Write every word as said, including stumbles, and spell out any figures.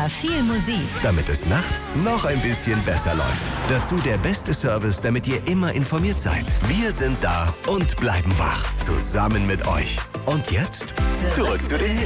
immer viel Musik. Damit es nachts noch ein bisschen besser läuft. Dazu der beste Service, damit ihr immer informiert seid. Wir sind da und bleiben wach. Zusammen mit euch. Und jetzt zurück zu den